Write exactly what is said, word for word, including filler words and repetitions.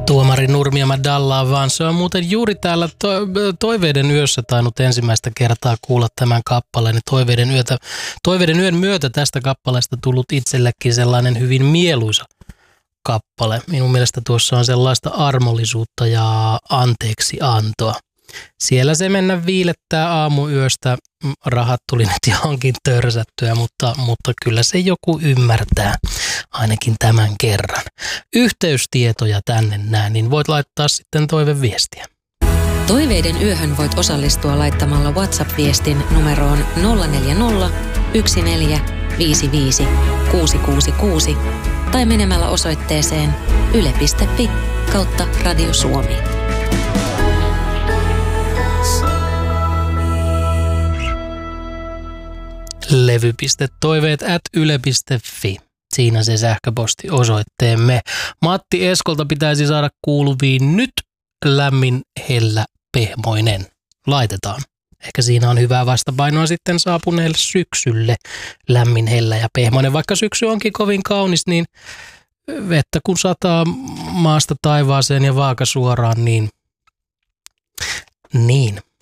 Tuomari Nurmi, mä dallaan vaan. Se on muuten juuri täällä to- Toiveiden yössä tainnut ensimmäistä kertaa kuulla tämän kappaleen. Toiveiden, yötä, Toiveiden yön myötä tästä kappaleesta tullut itsellekin sellainen hyvin mieluisa kappale. Minun mielestä tuossa on sellaista armollisuutta ja anteeksiantoa. Siellä se mennä viilettää aamuyöstä. Rahat tuli nyt johonkin törsättyä, mutta, mutta kyllä se joku ymmärtää, ainakin tämän kerran. Yhteystietoja tänne näin, niin voit laittaa sitten toiveviestiä. Toiveiden yöhön voit osallistua laittamalla WhatsApp-viestin numeroon nolla neljä nolla, yksi neljä, viisi viisi, kuusi kuusi kuusi tai menemällä osoitteeseen yle piste fi kautta Radio Suomi. levy.toiveet at yle piste fi. Siinä se sähköpostiosoitteemme. Matti Eskolta pitäisi saada kuuluviin nyt lämmin, hellä, pehmoinen. Laitetaan. Ehkä siinä on hyvää vastapainoa sitten saapuneelle syksylle. Lämmin, hellä ja pehmoinen. Vaikka syksy onkin kovin kaunis, niin vettä kun sataa maasta taivaaseen ja vaaka suoraan, niin, niin